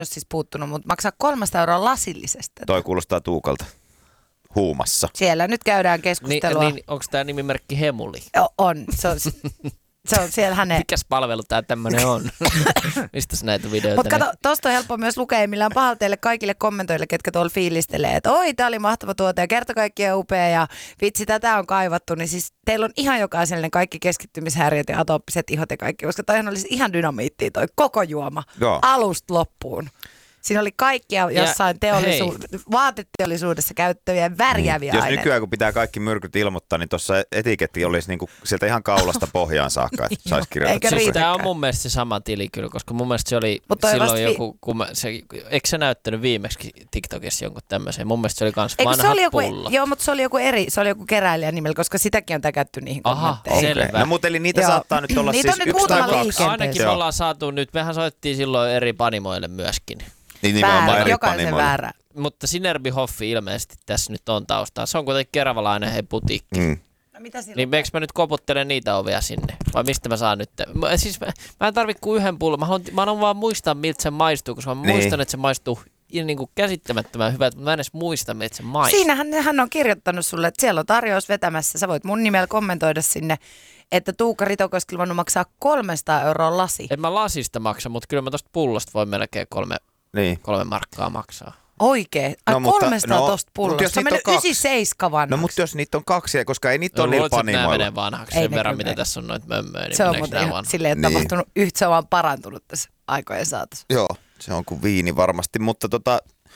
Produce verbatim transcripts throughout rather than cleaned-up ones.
siis puuttunut, mutta maksaa kolmesta euroa lasillisesta. Toi kuulostaa Tuukalta. Huumassa. Siellä nyt käydään keskustelua. Niin, niin, onko tämä nimimerkki Hemuli? O, on. Se on, se on siellä hänen. Mikäs palvelu tämä tämmöinen on? Mistäs näitä videoita? Mutta kato, tosta on helppo myös lukea, millään pahalla teille kaikille kommentoille, ketkä tuolla fiilistelee, että oi, tää oli mahtava tuote ja kerta kaikkiaan upea ja vitsi, tätä on kaivattu. Niin siis teillä on ihan jokaiselle kaikki keskittymishäiriöt ja atooppiset ihot ja kaikki, koska toihan olisi ihan dynamiittia toi koko juoma. Joo. Alusta loppuun. Siinä oli kaikkia jossain teollisu- vaateteollisuudessa käyttäviä värjääviä mm. Jos aineita. nykyään kun pitää kaikki myrkyt ilmoittaa, niin tuossa etiketti olisi niinku sieltä ihan kaulasta pohjaan saakka, että saisi kirjoittaa. Siis tämä on mun mielestä se sama tili kyllä, koska mun mielestä se oli silloin vi- joku, kun mä, se, eikö se näyttänyt viimeksi TikTokissa jonkun tämmöisen? Mun mielestä se oli kans vanhat pullot. Joo, mutta se oli joku eri, se oli joku keräilijän nimellä, koska sitäkin on täkätty niihin kommentteihin. Okay. No mutta eli niitä joo. saattaa nyt olla niitä siis yksi tai kaksi. Ainakin me ollaan saatu nyt, mehän soittiin silloin eri panimoille myöskin. Niin väärä, jokaisen väärä. Mutta Sinerby-Hoffi ilmeisesti tässä nyt on taustaa. Se on kuitenkin keravalainen hei putiikki. Mm. No, mitä niin meikö mä nyt koputtelen niitä ovia sinne? Vai mistä mä saan nyt? Mä, siis mä, mä en tarvitse kuin yhden pullon. Mä haluan, mä haluan vaan muistaa, miltä se maistuu, koska mä niin. muistan, että se maistuu niin kuin käsittämättömän hyvältä, mutta mä en edes muista, miltä se maistuu. Siinähän hän on kirjoittanut sulle, että siellä on tarjous vetämässä. Sä voit mun nimellä kommentoida sinne, että Tuukka Ritokoskella voinut maksaa kolmesataa euroa lasi. En mä lasista maksa, mutta kyllä mä tosta pullosta voin melkein kolme, niin. kolme markkaa maksaa. Oikein? Ai no, kolmesataa no, tosta pullosta. Se on mennyt yhdeksänkymmentäseitsemän vanhaksi. No mutta jos niitä on kaksi, koska ei niitä no, ole niillä panimoilla. Nämä menee vanhaksi sen verran, mitä tässä on noita mömmöjä. Niin se on mutta ihan silleen, että niin. tapahtunut yhtä, se on vaan parantunut tässä aikojen saatossa. Joo, se on kuin viini varmasti, mutta tota...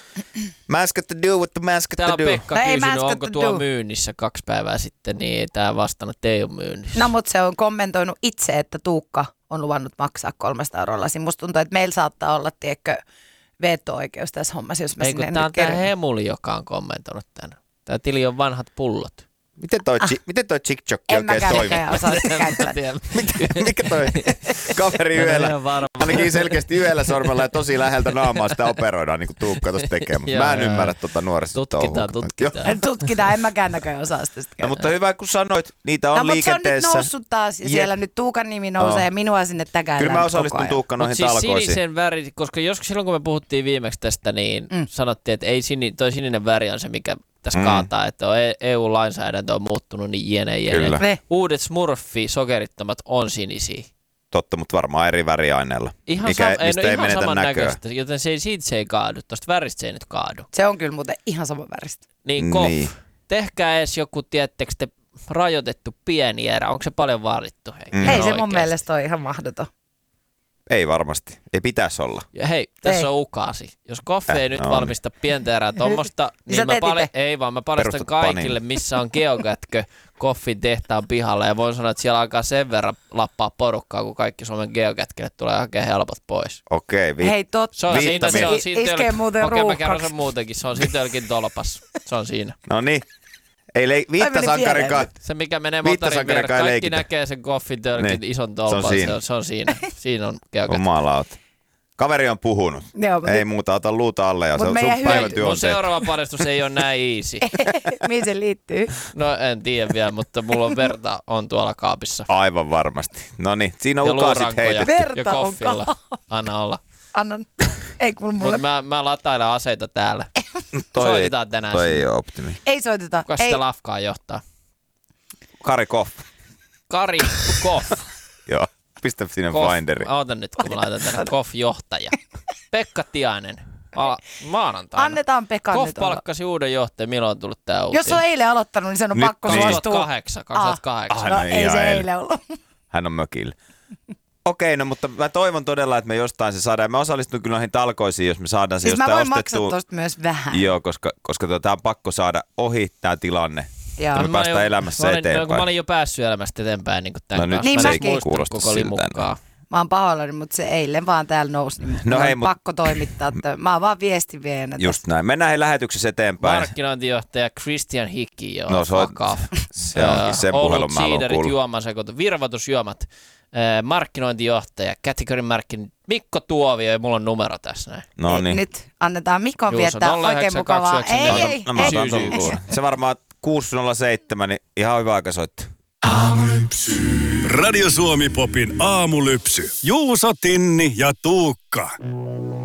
Mask to do what the mask to do. Täällä on Pekka kysynyt, onko tuo do. myynnissä kaksi päivää sitten, niin ei tää vastannut, että ei ole myynnissä. No mutta se on kommentoinut itse, että Tuukka on luvannut maksaa kolmesataa euroa lasin. Musta tuntuu, että meillä saattaa olla, tiedätkö, veto-oikeus tässä hommassa, jos mä ei, sinne kun tää on tää Hemuli, joka on kommentoinut tän. Tää tili on vanhat pullot. Miten toi, ah. miten toi chick-chokki oikein toimii? En mäkään osaa sitä käyttää. Mikä toi kaveri yöllä? Ainakin selkeästi yhdellä sormella ja tosi läheltä naamaa sitä operoidaan, niin kuin Tuukka tuossa tekee. Mä en ymmärrä tuota nuorista touhua. Tutkitaan, tutkitaan. Tutkitaan, en mäkään näköjään osaa sitä käyttää. No, mutta hyvä, kun sanoit, niitä on no, liikenteessä. No mutta se on nyt noussut taas ja siellä nyt Tuukan nimi nousee oh. ja minua sinne täkään. Kyllä mä osallistun Tuukka noihin siis talkoisiin. Sinisen väri, koska joskus silloin kun me puhuttiin viimeksi tästä, niin mm. sanottiin, että ei sini, toi sininen väri on se, mikä tässä mm. kaataa, että E U-lainsäädäntö on muuttunut niin jene jene. Uudet Smurfi-sokerittomat on sinisiä. Totta, mutta varmaan eri väriaineella. Ihan, Mikä, sam- mistä ei, no, ei ihan menetä saman näköä. Näköistä, joten se ei, siitä se ei kaadu. Tuosta väristä se ei nyt kaadu. Se on kyllä muuten ihan saman väristä. Niin, Koff, niin. Tehkää edes joku, tiettekö te, rajoitettu pieni erä. Onko se paljon vaadittu? Hei, mm. hei se mun mielestä on ihan mahdoton. Ei varmasti. Ei pitäisi olla. Ja hei, tässä ei. on ukaasi. Jos Koff ei äh, nyt no valmista pientä erää tuommoista, niin mä pali- ei vaan mä paljastan kaikille, missä on geokätkö Koffin tehtaan pihalla. Ja voin sanoa, että siellä alkaa sen verran lappaa porukkaa, kun kaikki Suomen geokätkille tulee hakea helpot pois. Okei, okay, vi- hei, totta. Se on siinä, se on siinä iskee muuten Okei, mä kerron sen muutenkin. Se on siinä tölkin tolpas. Se on siinä. No niin. Ei le- viittasankarikaan. Se mikä menee motorin vieressä, kaikki leikitä. Näkee sen Koffin tölkin niin. ison tolpan. Se on siinä. Se on siinä, siinä on geokätkö. Omalauta. Kaveri on puhunut. Joo, ei te... muuta, ota luuta alle ja se on sun päivätyö on mun seuraava paljastus ei ole näin easy. Mihin se liittyy? No en tiedä vielä, mutta mulla on verta on tuolla kaapissa. Aivan varmasti. No niin, siinä on ukasit heitetty. Ja Koffilla. Anna olla. Annan. Ei kun mulle. Mut mä, mä latailen aseita täällä. toi Soitetaan tänään. Toi ei ole optimi. Ei soiteta. Kuka sitä lafkaa johtaa? Kari Koff. Kari Koff. Joo. Pistä sinne Finderi. Ootan nyt, kun mä laitan tänne Koff-johtaja. Pekka Tiainen. Ala, maanantaina. Annetaan Pekan Koff nyt palkkasi uuden johtajan. Milloin on tullut tää uutinen? Jos on eilen aloittanut, niin sen on nyt, pakko suostua. kaksituhattakahdeksan. kaksituhattakahdeksan. Ah, no ei se eilen ollut. Hän on mökillä. Okei, okay, no mutta mä toivon todella, että me jostain se saadaan. Mä osallistun kyllä noihin talkoisiin, jos me saadaan se siis jostain ostettua. Siis mä voin maksaa tosta myös vähän. Joo, koska, koska tota, on pakko saada ohi tää tilanne. Ja me päästään jo, elämässä mä olin, eteenpäin. No, mä olin jo päässyt elämästä eteenpäin niin kuin tämän no, kanssa. Niin mä mäkin. Ei kuulosta siltä. Mä oon pahoillani, mutta se eilen vaan täällä nousi. Niin no hei, mut... pakko toimittaa. Mä oon vaan viestin vienä. Just tästä. Näin. Mennään hei lähetyksessä eteenpäin. Markkinointijohtaja Christian Hickey. Joo, no se on, se onkin sen puhelun mä haluan kuulla. Juomasekoitu, virvoitusjuomat. Äh, markkinointijohtaja, category markkinointi. Mikko Tuovio ja mulla on numero tässä näin. No niin. Nyt annetaan Mikon viettää oikein mukavaa. Ei, ei, ei. No, ei, ei. Se varmaan kuusi nolla seitsemän, niin ihan hyvä aika soittaa. Aamulypsy. Radio Suomi Popin aamulypsy. Juuso, Tinni ja Tuukka.